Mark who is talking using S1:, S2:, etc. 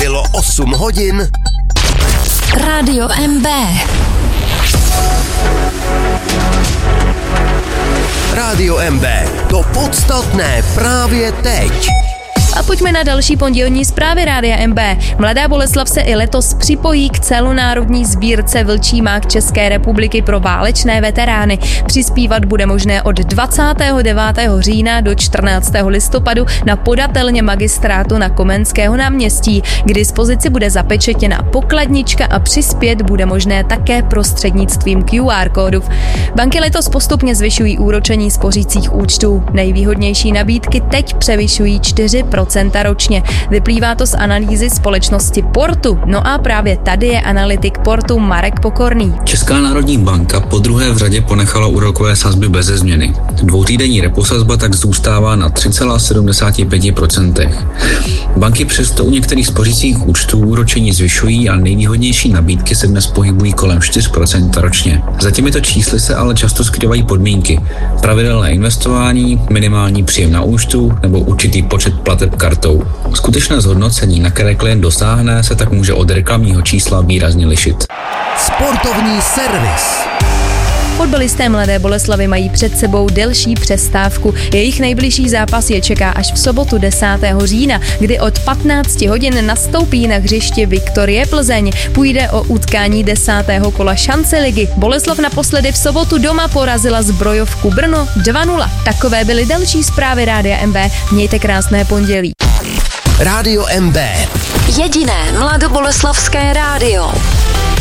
S1: Bylo 8 hodin.
S2: Rádio MB.
S1: Rádio MB. To podstatné právě teď.
S3: A pojďme na další pondělní zprávy Rádia MB. Mladá Boleslav se i letos připojí k celonárodní sbírce Vlčí mák České republiky pro válečné veterány. Přispívat bude možné od 29. října do 14. listopadu na podatelně magistrátu na Komenského náměstí. K dispozici bude zapečetěna pokladnička a přispět bude možné také prostřednictvím QR kódu. Banky letos postupně zvyšují úročení spořících účtů. Nejvýhodnější nabídky teď převyšují 4% ročně. Vyplývá to z analýzy společnosti Portu. No a právě tady je analytik Portu Marek Pokorný.
S4: Česká národní banka po druhé v řadě ponechala úrokové sazby beze změny. Dvoutýdenní reposazba tak zůstává na 3,75%. Banky přesto u některých spořících účtů úročení zvyšují a nejvýhodnější nabídky se dnes pohybují kolem 4% ročně. Za těmito čísly se ale často skrývají podmínky. Pravidelné investování, minimální příjem na účtu nebo určitý počet plateb kartou. Skutečné zhodnocení, na které klient dosáhne, se tak může od reklamního čísla výrazně lišit.
S1: Sportovní servis.
S3: Fotbalisté Mladé Boleslavy mají před sebou delší přestávku. Jejich nejbližší zápas je čeká až v sobotu 10. října, kdy od 15 hodin nastoupí na hřišti Viktorie Plzeň. Půjde o utkání 10. kola šance ligy. Boleslav naposledy v sobotu doma porazila Zbrojovku Brno 2-0. Takové byly další zprávy Rádia MB. Mějte krásné pondělí.
S1: Rádio MB.
S2: Jediné mladoboleslavské rádio.